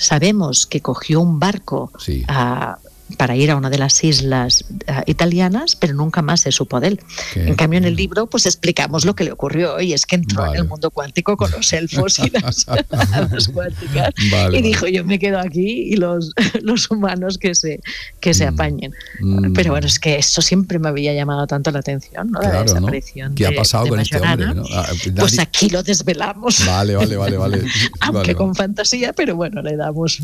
sabemos que cogió un barco para ir a una de las islas italianas, pero nunca más se supo de él. En cambio, en el libro pues explicamos lo que le ocurrió, y es que entró en el mundo cuántico con los elfos y las hadas cuánticas, y dijo, yo me quedo aquí y los humanos que se apañen. Pero bueno, es que eso siempre me había llamado tanto la atención, ¿no? Claro, la desaparición ¿qué ha pasado con este hombre? ¿No? Pues aquí lo desvelamos. Vale. Aunque con fantasía, pero bueno, le damos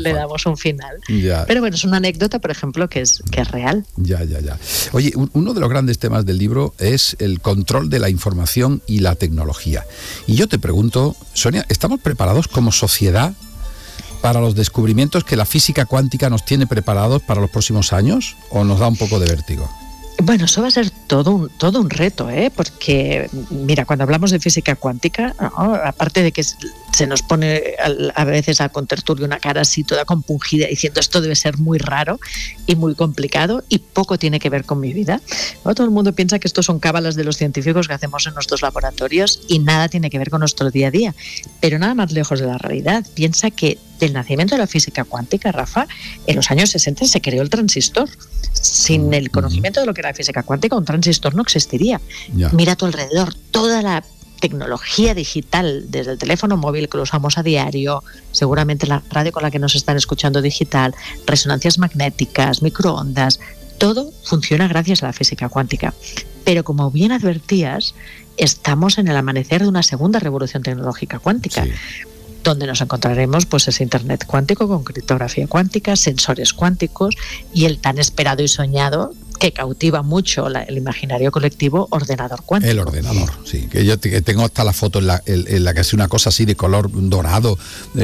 un final. Ya. Pero bueno, es una anécdota, por ejemplo, que es real. Ya. Oye, uno de los grandes temas del libro es el control de la información y la tecnología. Y yo te pregunto, Sonia, ¿estamos preparados como sociedad para los descubrimientos que la física cuántica nos tiene preparados para los próximos años, o nos da un poco de vértigo? Bueno, eso va a ser todo un reto, porque, mira, cuando hablamos de física cuántica, ¿no? Aparte de que se nos pone a veces a contertulio una cara así toda compungida diciendo esto debe ser muy raro y muy complicado y poco tiene que ver con mi vida, ¿no? Todo el mundo piensa que esto son cábalas de los científicos que hacemos en nuestros laboratorios y nada tiene que ver con nuestro día a día, pero nada más lejos de la realidad. Piensa que del nacimiento de la física cuántica, Rafa, en los años 60 se creó el transistor. Sin el conocimiento de lo que era la física cuántica, un transistor no existiría. Mira a tu alrededor, toda la tecnología digital, desde el teléfono móvil que lo usamos a diario, seguramente la radio con la que nos están escuchando digital, resonancias magnéticas, microondas, todo funciona gracias a la física cuántica. Pero como bien advertías, estamos en el amanecer de una segunda revolución tecnológica cuántica. Donde nos encontraremos pues ese Internet cuántico con criptografía cuántica, sensores cuánticos y el tan esperado y soñado, que cautiva mucho el imaginario colectivo, ordenador cuántico. El ordenador, sí. Que yo tengo hasta la foto en la que hace una cosa así de color dorado,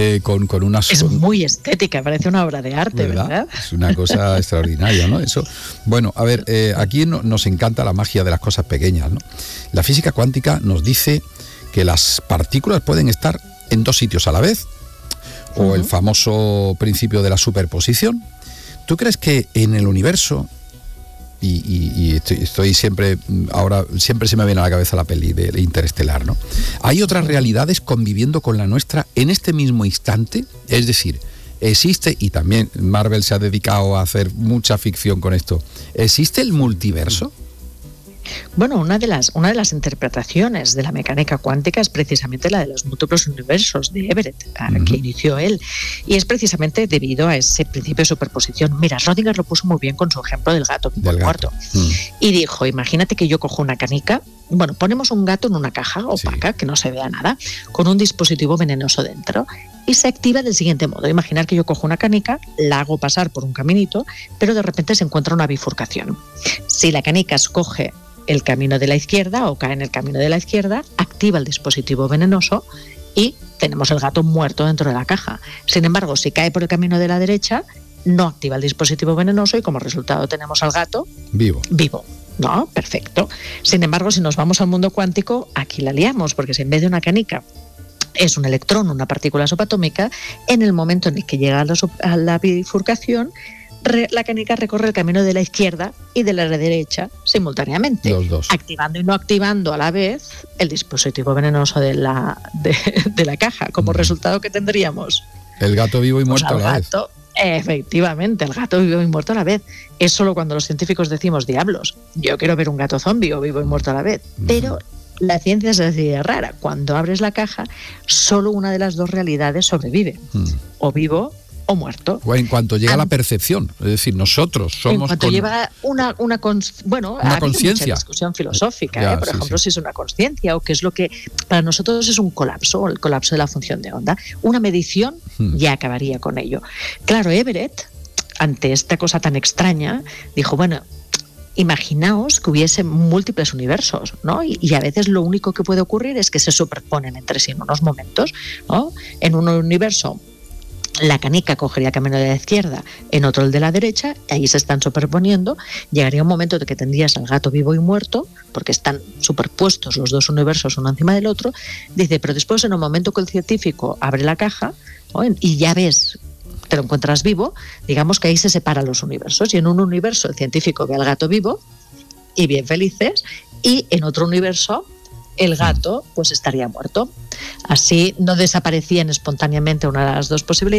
con unas... Es muy estética, parece una obra de arte, ¿verdad? Es una cosa extraordinaria, ¿no? Eso. Bueno, a ver, aquí nos encanta la magia de las cosas pequeñas, ¿no? La física cuántica nos dice que las partículas pueden estar en dos sitios a la vez, o el famoso principio de la superposición. ¿Tú crees que en el universo, y estoy siempre se me viene a la cabeza la peli de Interestelar, ¿no? ¿Hay otras realidades conviviendo con la nuestra en este mismo instante? Es decir, existe, y también Marvel se ha dedicado a hacer mucha ficción con esto, ¿existe el multiverso? Bueno, una de las interpretaciones de la mecánica cuántica es precisamente la de los múltiples universos de Everett, que inició él, y es precisamente debido a ese principio de superposición. Mira, Schrödinger lo puso muy bien con su ejemplo del gato muerto. Y dijo, imagínate que yo cojo una canica, bueno, ponemos un gato en una caja opaca, que no se vea nada, con un dispositivo venenoso dentro, y se activa del siguiente modo. Imaginar que yo cojo una canica, la hago pasar por un caminito, pero de repente se encuentra una bifurcación. Si la canica escoge el camino de la izquierda o cae en el camino de la izquierda, activa el dispositivo venenoso y tenemos el gato muerto dentro de la caja. Sin embargo, si cae por el camino de la derecha, no activa el dispositivo venenoso y como resultado tenemos al gato vivo. ¿No? Perfecto. Sin embargo, si nos vamos al mundo cuántico, aquí la liamos, porque si en vez de una canica es un electrón, una partícula subatómica, en el momento en el que llega a la bifurcación, la canica recorre el camino de la izquierda y de la derecha simultáneamente, los dos, activando y no activando a la vez el dispositivo venenoso de la caja. Como resultado, ¿qué tendríamos? El gato vivo y muerto a la vez. Efectivamente, el gato vivo y muerto a la vez. Es solo cuando los científicos decimos, diablos, yo quiero ver un gato zombie o vivo y muerto a la vez. Pero la ciencia es así de rara. Cuando abres la caja, solo una de las dos realidades sobrevive, o vivo o muerto. En cuanto llega la percepción, es decir, nosotros somos... En cuanto lleva una conciencia. Mucha discusión filosófica, por ejemplo, si es una conciencia o qué es lo que para nosotros es un colapso, o el colapso de la función de onda. Una medición ya acabaría con ello. Claro, Everett, ante esta cosa tan extraña, dijo, bueno, imaginaos que hubiese múltiples universos, ¿no? Y a veces lo único que puede ocurrir es que se superponen entre sí en unos momentos, ¿no? En un universo la canica cogería el camino de la izquierda, en otro el de la derecha, y ahí se están superponiendo. Llegaría un momento de que tendrías al gato vivo y muerto, porque están superpuestos los dos universos uno encima del otro. Dice, pero después en un momento que el científico abre la caja, ¿no? Y ya ves, te lo encuentras vivo, digamos que ahí se separan los universos, y en un universo el científico ve al gato vivo y bien felices, y en otro universo el gato pues estaría muerto. Así no desaparecían espontáneamente una de las dos posibilidades,